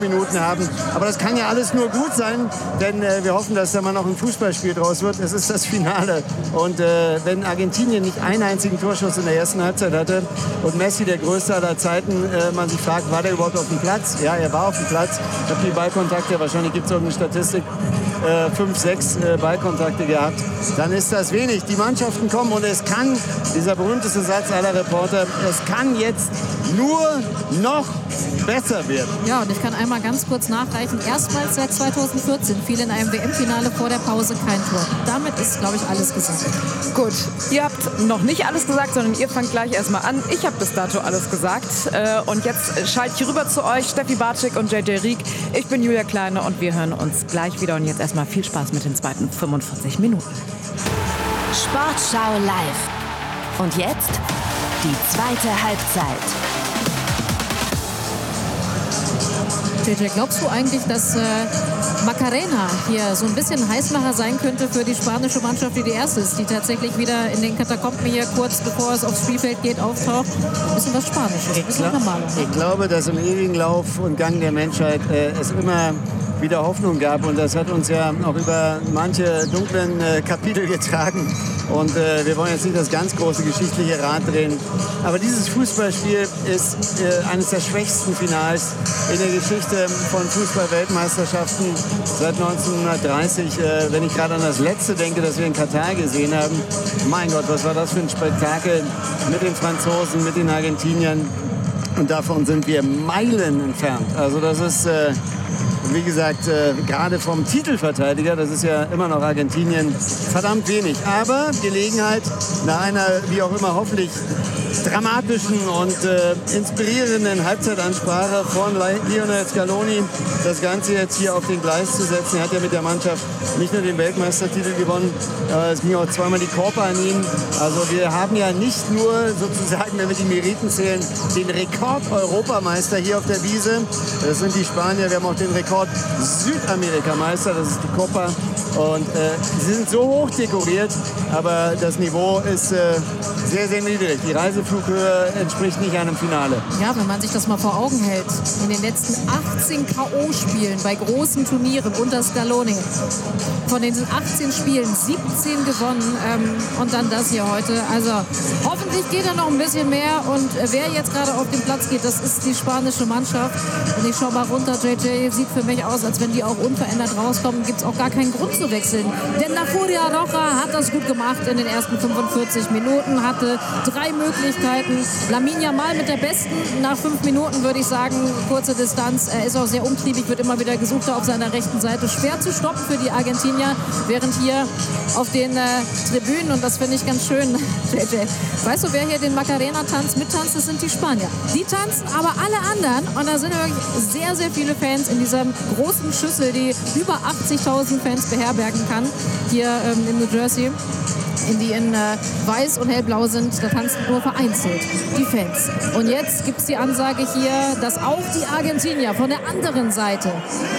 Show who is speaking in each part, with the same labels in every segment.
Speaker 1: Minuten haben. Aber das kann ja alles nur gut sein, denn wir hoffen, dass da mal noch ein Fußballspiel draus wird. Es ist das Finale. Und wenn Argentinien nicht einen einzigen Torschuss in der ersten Halbzeit hatte und Messi, der Größte aller Zeiten, man sich fragt, war der überhaupt auf dem Platz? Ja, er war auf dem Platz. Ich habe die Ballkontakte, wahrscheinlich gibt es irgendeine Statistik, 5, 6 Ballkontakte gehabt. Dann ist das wenig. Die Mannschaften kommen und es kann, dieser berühmteste Satz aller Reporter, es kann jetzt nur noch besser werden.
Speaker 2: Ja, und ich kann einmal ganz kurz nachreichen. Erstmals seit 2014 fiel in einem WM-Finale vor der Pause kein Tor. Damit ist, glaube ich, alles gesagt.
Speaker 3: Gut, ihr habt noch nicht alles gesagt, sondern ihr fangt gleich erstmal an. Ich habe bis dato alles gesagt. Und jetzt schalte ich rüber zu euch, Steffi Bartschik und JJ Rieck. Ich bin Julia Kleine und wir hören uns gleich wieder. Und jetzt erstmal viel Spaß mit den zweiten 45 Minuten.
Speaker 4: Sportschau live. Und jetzt die zweite Halbzeit.
Speaker 2: JJ, glaubst du eigentlich, dass Macarena hier so ein bisschen Heißmacher sein könnte für die spanische Mannschaft, die erste ist, die tatsächlich wieder in den Katakomben hier kurz bevor es aufs Spielfeld geht, auftaucht? Ein bisschen was Spanisches, ein bisschen normaler.
Speaker 1: Ich glaube, dass im ewigen Lauf und Gang der Menschheit es immer wieder Hoffnung gab und das hat uns ja auch über manche dunklen Kapitel getragen und wir wollen jetzt nicht das ganz große geschichtliche Rad drehen, aber dieses Fußballspiel ist eines der schwächsten Finals in der Geschichte von Fußball-Weltmeisterschaften seit 1930, wenn ich gerade an das letzte denke, das wir in Katar gesehen haben. Mein Gott, was war das für ein Spektakel mit den Franzosen, mit den Argentiniern und davon sind wir Meilen entfernt. Also das ist wie gesagt, gerade vom Titelverteidiger, das ist ja immer noch Argentinien, verdammt wenig. Aber Gelegenheit, nach einer, wie auch immer, hoffentlich dramatischen und inspirierenden Halbzeitansprache von Lionel Scaloni, das Ganze jetzt hier auf den Gleis zu setzen. Er hat ja mit der Mannschaft nicht nur den Weltmeistertitel gewonnen, es ging auch zweimal die Copa an ihn. Also wir haben ja nicht nur sozusagen, wenn wir die Meriten zählen, den Rekord-Europameister hier auf der Wiese. Das sind die Spanier. Wir haben auch den Rekord Südamerikameister, das ist die Copa. Und sie sind so hoch dekoriert, aber das Niveau ist sehr, sehr niedrig. Die Reiseflughöhe entspricht nicht einem Finale.
Speaker 2: Ja, wenn man sich das mal vor Augen hält, in den letzten 18 K.O.-Spielen bei großen Turnieren unter Scaloni, von den 18 Spielen 17 gewonnen und dann das hier heute. Also hoffentlich geht da noch ein bisschen mehr und wer jetzt gerade auf den Platz geht, das ist die spanische Mannschaft. Und ich schaue mal runter, JJ, sieht für mich aus, als wenn die auch unverändert rauskommen, gibt es auch gar keinen Grund zu wechseln. Denn La Furia Roja hat das gut gemacht in den ersten 45 Minuten, hatte 3 Möglichkeiten. Lamine Yamal mit der besten, nach 5 Minuten würde ich sagen, kurze Distanz. Er ist auch sehr umtriebig, wird immer wieder gesucht auf seiner rechten Seite. Schwer zu stoppen für die Argentinier, während hier auf den Tribünen, und das finde ich ganz schön, JJ, weißt du, wer hier den Macarena-Tanz mittanzt? Das sind die Spanier. Die tanzen, aber alle anderen, und da sind wirklich sehr, sehr viele Fans in dieser großen Schüssel, die über 80.000 Fans beherbergen kann, hier in New Jersey, die in weiß und hellblau sind, da tanzen nur vereinzelt die Fans. Und jetzt gibt es die Ansage hier, dass auch die Argentinier von der anderen Seite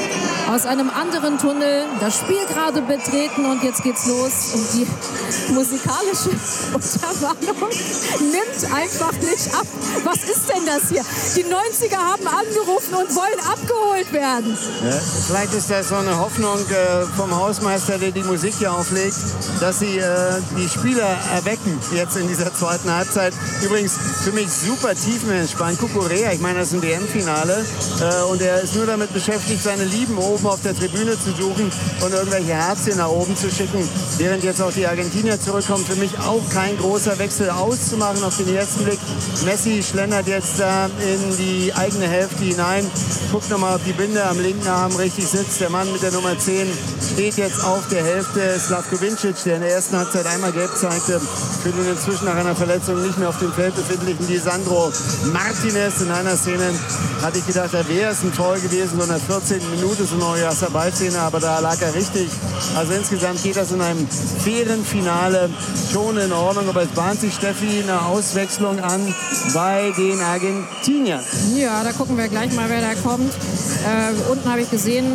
Speaker 2: aus einem anderen Tunnel das Spiel gerade betreten und jetzt geht's los und die musikalische Untermalung nimmt einfach nicht ab. Was ist denn das hier? Die 90er haben angerufen und wollen abgeholt werden.
Speaker 1: Ja, vielleicht ist das so eine Hoffnung vom Hausmeister, der die Musik hier auflegt, dass sie die Spieler erwecken jetzt in dieser zweiten Halbzeit. Übrigens für mich super tiefenentspannt. Cucurella, ich meine, das ist ein WM-Finale und er ist nur damit beschäftigt, seine Lieben oben auf der Tribüne zu suchen und irgendwelche Herzchen nach oben zu schicken, während jetzt auch die Argentinier zurückkommen. Für mich auch kein großer Wechsel auszumachen auf den ersten Blick. Messi schlendert jetzt da in die eigene Hälfte hinein, guckt nochmal, ob die Binde am linken Arm richtig sitzt. Der Mann mit der Nummer 10 steht jetzt auf der Hälfte. Slavko Vincic, der in der ersten Halbzeit einmal gelb zeigte, für den inzwischen nach einer Verletzung nicht mehr auf dem Feld befindlichen Lisandro Martinez. In einer Szene hatte ich gedacht, da wäre es ein Tor gewesen, so in der 14. Minute, so eine Ballszene, aber da lag er richtig. Also insgesamt geht das in einem fairen Finale schon in Ordnung, aber es bahnt sich, Steffi, eine Auswechslung an bei den Argentiniern.
Speaker 2: Ja, da gucken wir gleich mal, wer da kommt. Unten habe ich gesehen,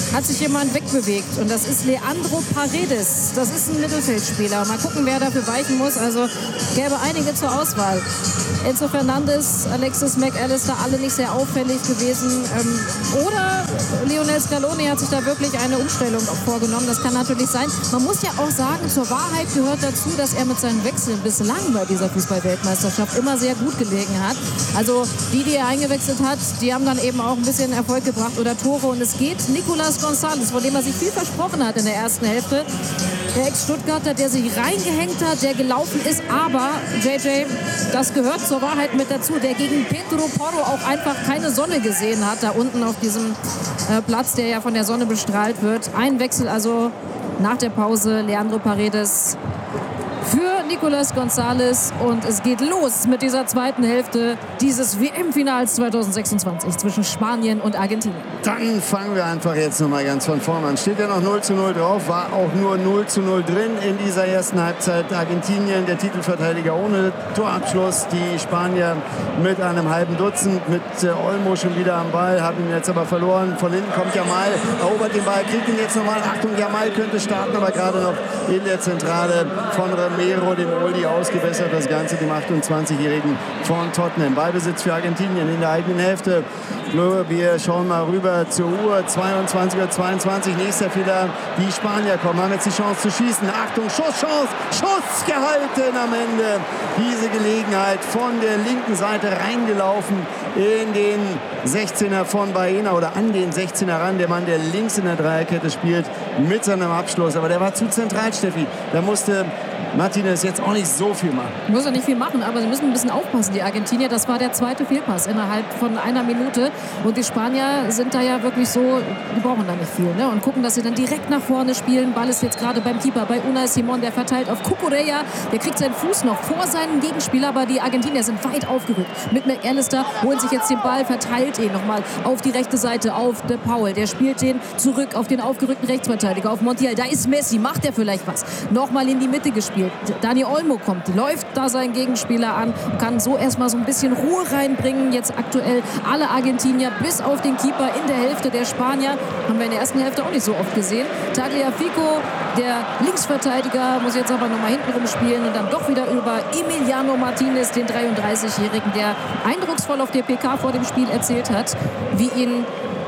Speaker 2: hat sich jemand wegbewegt. Und das ist Leandro Paredes. Das ist ein Mittelfeldspieler. Mal gucken, wer dafür weichen muss. Also gäbe einige zur Auswahl. Enzo Fernandes, Alexis McAllister, alle nicht sehr auffällig gewesen. Oder Lionel Scaloni hat sich da wirklich eine Umstellung vorgenommen. Das kann natürlich sein. Man muss ja auch sagen, zur Wahrheit gehört dazu, dass er mit seinen Wechseln bislang bei dieser Fußball-Weltmeisterschaft immer sehr gut gelegen hat. Also die er eingewechselt hat, die haben dann eben auch ein bisschen Erfolg gebracht oder Tore. Und es geht Nicolas González, von dem er sich viel versprochen hat in der ersten Hälfte. Der Ex-Stuttgarter, der sich reingehängt hat, der gelaufen ist. Aber, JJ, das gehört zur Wahrheit mit dazu, der gegen Pedro Porro auch einfach keine Sonne gesehen hat, da unten auf diesem Platz, der ja von der Sonne bestrahlt wird. Ein Wechsel also nach der Pause, Leandro Paredes für Nicolas González, und es geht los mit dieser zweiten Hälfte dieses WM-Finals 2026 zwischen Spanien und Argentinien.
Speaker 1: Dann fangen wir einfach jetzt nochmal ganz von vorne an. Steht ja noch 0:0 drauf, war auch nur 0:0 drin in dieser ersten Halbzeit. Argentinien, der Titelverteidiger ohne Torabschluss, die Spanier mit einem halben Dutzend, mit Olmo schon wieder am Ball, haben ihn jetzt aber verloren. Von hinten kommt Yamal, erobert den Ball, kriegt ihn jetzt nochmal. Achtung, Yamal könnte starten, aber gerade noch in der Zentrale von Romero, dem Oldie, ausgebessert. Das Ganze dem 28-Jährigen von Tottenham. Ballbesitz für Argentinien in der eigenen Hälfte. Wir schauen mal rüber zur Uhr. 22:22. Nächster Fehler. Die Spanier kommen, haben jetzt die Chance zu schießen. Achtung, Schusschance. Schuss gehalten am Ende. Diese Gelegenheit von der linken Seite reingelaufen in den 16er von Baena oder an den 16er ran. Der Mann, der links in der Dreierkette spielt, mit seinem Abschluss. Aber der war zu zentral, Steffi. Da musste Martinez jetzt auch nicht so viel machen.
Speaker 2: Muss er nicht viel machen, aber sie müssen ein bisschen aufpassen, die Argentinier. Das war der zweite Fehlpass innerhalb von einer Minute. Und die Spanier sind da ja wirklich so, die brauchen da nicht viel, ne? Und gucken, dass sie dann direkt nach vorne spielen. Ball ist jetzt gerade beim Keeper, bei Unai Simón, der verteilt auf Cucurella. Der kriegt seinen Fuß noch vor seinen Gegenspieler, aber die Argentinier sind weit aufgerückt. Mit McAllister holen sich jetzt den Ball, verteilt ihn nochmal auf die rechte Seite, auf De Paul. Der spielt den zurück auf den aufgerückten Rechtsverteidiger, auf Montiel. Da ist Messi, macht er vielleicht was? Nochmal in die Mitte gespielt. Dani Olmo kommt, läuft da seinen Gegenspieler an, kann so erstmal so ein bisschen Ruhe reinbringen. Jetzt aktuell alle Argentinier bis auf den Keeper in der Hälfte der Spanier. Haben wir in der ersten Hälfte auch nicht so oft gesehen. Tagliafico, der Linksverteidiger, muss jetzt aber nochmal hinten rumspielen und dann doch wieder über Emiliano Martinez, den 33-Jährigen, der eindrucksvoll auf der PK vor dem Spiel erzählt hat, wie ihn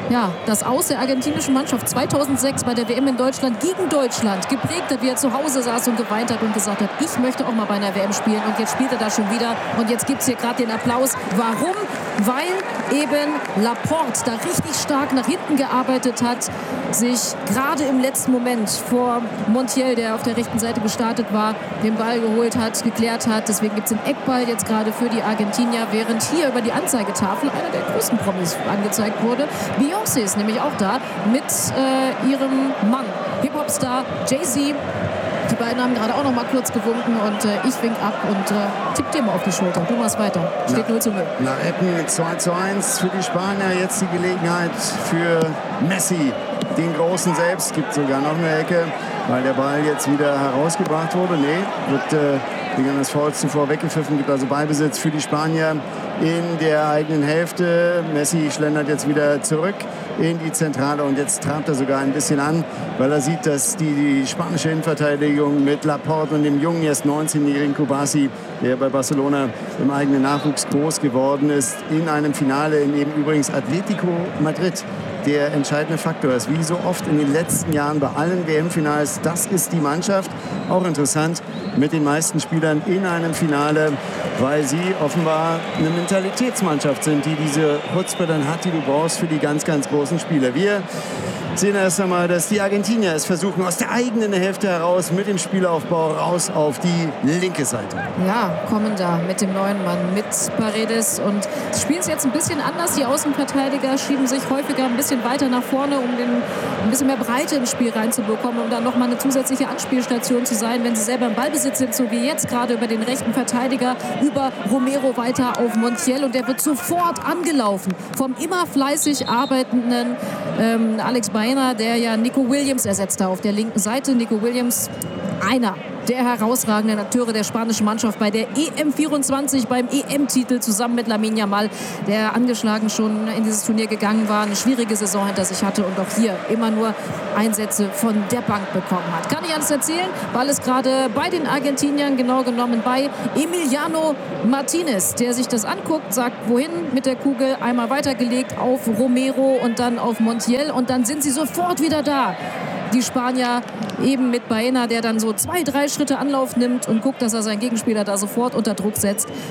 Speaker 2: das Aus der argentinischen Mannschaft 2006 bei der WM in Deutschland gegen Deutschland geprägt hat, wie er zu Hause saß und geweint hat und gesagt hat, ich möchte auch mal bei einer WM spielen, und jetzt spielt er da schon wieder und jetzt gibt es hier gerade den Applaus. Warum? Weil eben Laporte da richtig stark nach hinten gearbeitet hat, sich gerade im letzten Moment vor Montiel, der auf der rechten Seite gestartet war, den Ball geholt hat, geklärt hat. Deswegen gibt es einen Eckball jetzt gerade für die Argentinier, während hier über die Anzeigetafel einer der größten Promis angezeigt wurde. Beyoncé ist nämlich auch da mit ihrem Mann, Hip-Hop-Star Jay-Z. Die beiden haben gerade auch noch mal kurz gewunken und ich wink ab und tipp dir mal auf die Schulter. Du machst weiter. Steht 0:0.
Speaker 1: Nach Ecken 2:1 für die Spanier. Jetzt die Gelegenheit für Messi, den Großen selbst. Gibt sogar noch eine Ecke, weil der Ball jetzt wieder herausgebracht wurde. Nee, wird wegen des Fouls zuvor weggepfiffen. Gibt also Ballbesitz für die Spanier in der eigenen Hälfte. Messi schlendert jetzt wieder zurück in die Zentrale und jetzt trabt er sogar ein bisschen an, weil er sieht, dass die spanische Innenverteidigung mit Laporte und dem jungen, erst 19-jährigen Kubasi, der bei Barcelona im eigenen Nachwuchs groß geworden ist, in einem Finale, in dem übrigens Atletico Madrid der entscheidende Faktor ist. Wie so oft in den letzten Jahren bei allen WM-Finals, das ist die Mannschaft. Auch interessant, mit den meisten Spielern in einem Finale, weil sie offenbar eine Mentalitätsmannschaft sind, die diese Chutzpe dann hat, die du brauchst für die ganz, ganz großen Spiele. Wir sehen erst einmal, dass die Argentinier es versuchen, aus der eigenen Hälfte heraus mit dem Spielaufbau raus auf die linke Seite.
Speaker 2: Ja, kommen da mit dem neuen Mann, mit Paredes, und spielen es jetzt ein bisschen anders. Die Außenverteidiger schieben sich häufiger ein bisschen weiter nach vorne, um ein bisschen mehr Breite ins Spiel reinzubekommen, um dann nochmal eine zusätzliche Anspielstation zu sein, wenn sie selber im Ballbesitz sind, so wie jetzt gerade über den rechten Verteidiger, über Romero weiter auf Montiel, und der wird sofort angelaufen vom immer fleißig arbeitenden Alex Baena, der ja Nico Williams ersetzt hat auf der linken Seite. Nico Williams, einer der herausragenden Akteure der spanischen Mannschaft bei der EM24, beim EM-Titel zusammen mit Lamine Yamal, der angeschlagen schon in dieses Turnier gegangen war, eine schwierige Saison hinter sich hatte und auch hier immer nur Einsätze von der Bank bekommen hat. Kann ich alles erzählen, weil es gerade bei den Argentiniern, genau genommen bei Emiliano Martinez, der sich das anguckt, sagt, wohin mit der Kugel, einmal weitergelegt auf Romero und dann auf Montiel und dann sind sie sofort wieder da. Die Spanier eben mit Baena, der dann so 2, 3 Schritte Anlauf nimmt und guckt, dass er seinen Gegenspieler da sofort unter Druck setzt.